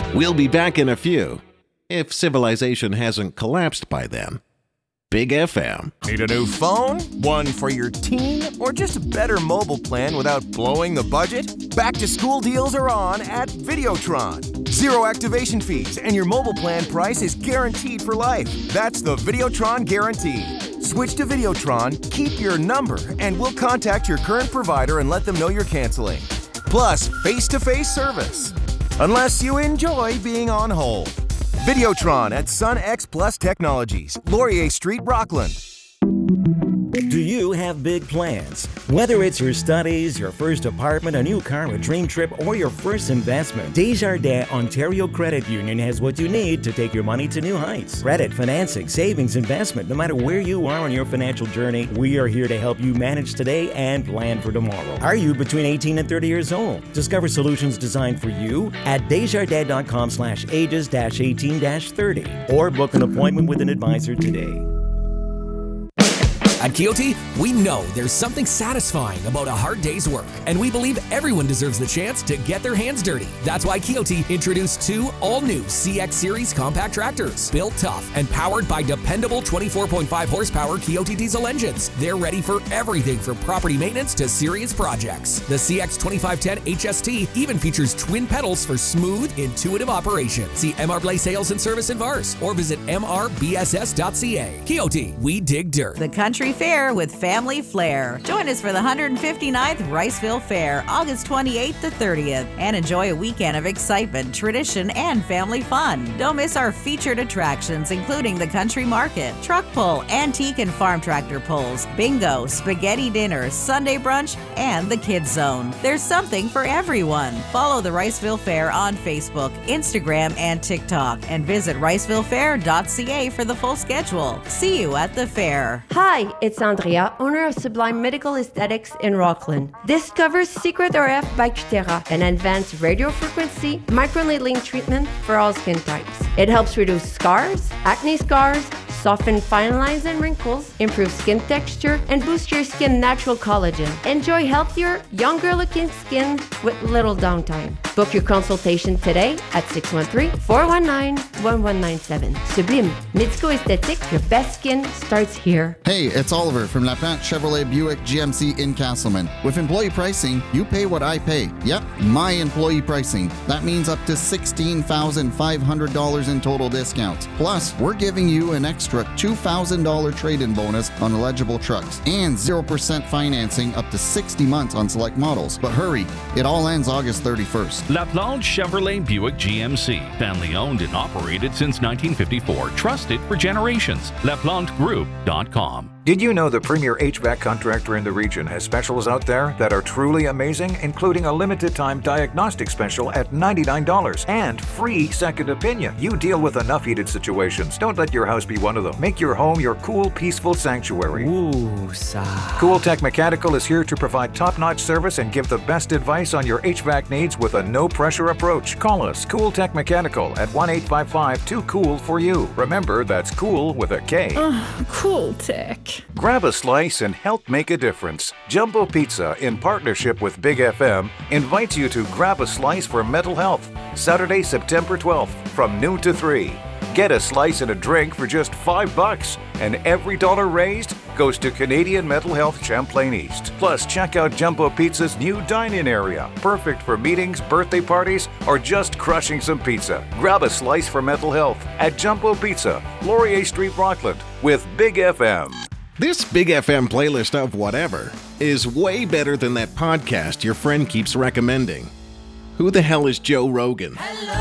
We'll be back in a few, if civilization hasn't collapsed by then. Big FM. Need a new phone? One for your teen? Or just a better mobile plan without blowing the budget? Back to school deals are on at Videotron. Zero activation fees and your mobile plan price is guaranteed for life. That's the Videotron guarantee. Switch to Videotron, keep your number, and we'll contact your current provider and let them know you're canceling. Plus, face-to-face service. Unless you enjoy being on hold. Videotron at Sun X Plus Technologies, Laurier Street, Rockland. Do you have big plans? Whether it's your studies, your first apartment, a new car, a dream trip, or your first investment, Desjardins Ontario Credit Union has what you need to take your money to new heights. Credit, financing, savings, investment, no matter where you are on your financial journey, we are here to help you manage today and plan for tomorrow. Are you between 18 and 30 years old? Discover solutions designed for you at desjardins.com/ages-18-30 or book an appointment with an advisor today. At Kioti, we know there's something satisfying about a hard day's work, and we believe everyone deserves the chance to get their hands dirty. That's why Kioti introduced two all-new CX Series compact tractors, built tough and powered by dependable 24.5 horsepower Kioti diesel engines. They're ready for everything from property maintenance to serious projects. The CX 2510 HST even features twin pedals for smooth, intuitive operation. See MR Blay Sales and Service in Vars or visit mrbss.ca. Kioti, we dig dirt. The Country Fair with Family Flair. Join us for the 159th Riceville Fair, August 28th to 30th, and enjoy a weekend of excitement, tradition, and family fun. Don't miss our featured attractions, including the Country Market, Truck Pull, Antique and Farm Tractor Pulls, Bingo, Spaghetti Dinner, Sunday Brunch, and the Kids Zone. There's something for everyone. Follow the Riceville Fair on Facebook, Instagram, and TikTok, and visit ricevillefair.ca for the full schedule. See you at the fair. Hi, it's Andrea, owner of Sublime Medical Aesthetics in Rockland. Discover Secret RF by Cutera, an advanced radiofrequency microneedling treatment for all skin types. It helps reduce scars, acne scars, soften fine lines and wrinkles, improve skin texture, and boost your skin natural collagen. Enjoy healthier, younger-looking skin with little downtime. Book your consultation today at 613-419-1197. Sublime Medical Aesthetics, your best skin starts here. Hey, it's Oliver from LaPlante Chevrolet Buick GMC in Castleman. With employee pricing, you pay what I pay. Yep, my employee pricing. That means up to $16,500 in total discounts. Plus, we're giving you an extra $2,000 trade-in bonus on eligible trucks and 0% financing up to 60 months on select models. But hurry, it all ends August 31st. LaPlante Chevrolet Buick GMC. Family owned and operated since 1954. Trusted for generations. LaPlanteGroup.com. Did you know the premier HVAC contractor in the region has specials out there that are truly amazing, including a limited-time diagnostic special at $99 and free second opinion? You deal with enough heated situations. Don't let your house be one of them. Make your home your cool, peaceful sanctuary. Ooh, sigh. Cool Tech Mechanical is here to provide top-notch service and give the best advice on your HVAC needs with a no-pressure approach. Call us, Cool Tech Mechanical, at 1-855-2COOL-for-you. Remember, that's cool with a K. Cool Tech. Grab a slice and help make a difference. Jumbo Pizza, in partnership with Big FM, invites you to grab a slice for mental health, Saturday, September 12th, from noon to 3. Get a slice and a drink for just $5, and every dollar raised goes to Canadian Mental Health Champlain East. Plus, check out Jumbo Pizza's new dine-in area, perfect for meetings, birthday parties, or just crushing some pizza. Grab a slice for mental health at Jumbo Pizza, Laurier Street, Rockland, with Big FM. This Big FM playlist of whatever is way better than that podcast your friend keeps recommending. Who the hell is Joe Rogan?